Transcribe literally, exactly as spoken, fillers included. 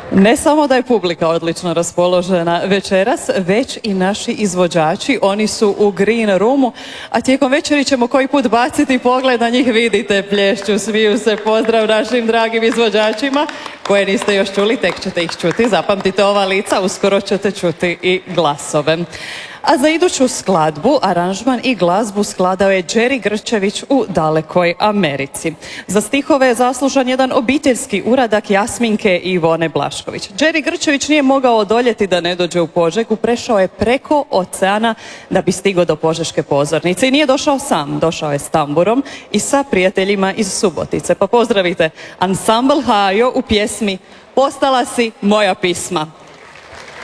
Ne samo da je publika odlično raspoložena večeras, već i naši izvođači. Oni su u Green Roomu, a tijekom večeri ćemo koji put baciti pogled na njih. Vidite, plješću, smiju se. Pozdrav našim dragim izvođačima koje niste još čuli, tek ćete ih čuti. Zapamtite ova lica, uskoro ćete čuti i glasove. A za iduću skladbu, aranžman i glazbu skladao je Đeri Grčević u dalekoj Americi. Za stihove je zaslužan jedan obiteljski uradak Jasminke i Ivone Blašković. Đeri Grčević nije mogao odoljeti da ne dođe u Požegu, prešao je preko oceana da bi stigao do požeške pozornice. I nije došao sam, došao je s tamburom i sa prijateljima iz Subotice. Pa pozdravite ansambl Hajo u pjesmi Postala si moja pisma.